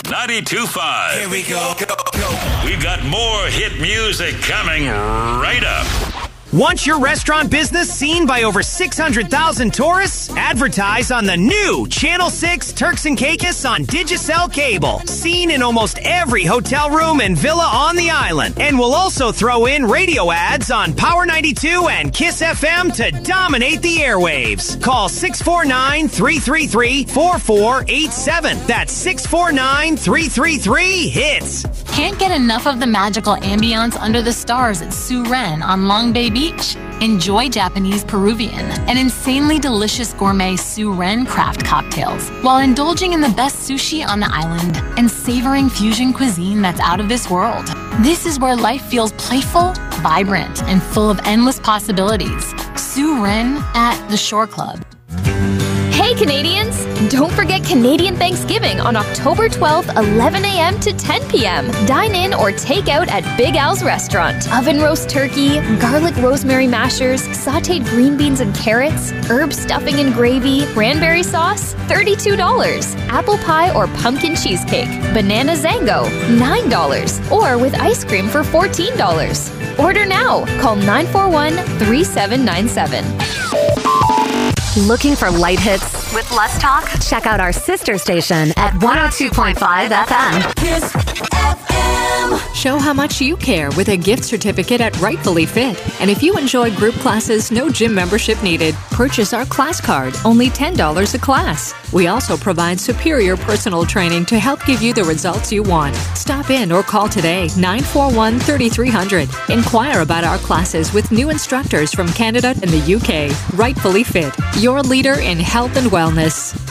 92.5. Here we go. We've got more hit music coming right up. Want your restaurant business seen by over 600,000 tourists? Advertise on the new Channel 6 Turks and Caicos on Digicel Cable. Seen in almost every hotel room and villa on the island. And we'll also throw in radio ads on Power 92 and Kiss FM to dominate the airwaves. Call 649-333-4487. That's 649-333-HITS. Can't get enough of the magical ambiance under the stars at Suren on Long Bay Beach? Enjoy Japanese Peruvian and insanely delicious gourmet Suren craft cocktails while indulging in the best sushi on the island and savoring fusion cuisine that's out of this world. This is where life feels playful, vibrant, and full of endless possibilities. Suren at the Shore Club. Hey Canadians! Don't forget Canadian Thanksgiving on October 12th, 11 a.m. to 10 p.m. Dine in or take out at Big Al's Restaurant. Oven roast turkey, garlic rosemary mashers, sautéed green beans and carrots, herb stuffing and gravy, cranberry sauce, $32. Apple pie or pumpkin cheesecake, banana zango, $9. Or with ice cream for $14. Order now. Call 941-3797. Looking for light hits with less talk? Check out our sister station at 102.5 FM. Kiss FM. Show how much you care with a gift certificate at Rightfully Fit. And if you enjoy group classes, no gym membership needed. Purchase our class card, only $10 a class. We also provide superior personal training to help give you the results you want. Stop in or call today, 941-3300. Inquire about our classes with new instructors from Canada and the UK. Rightfully Fit, your leader in health and wellness.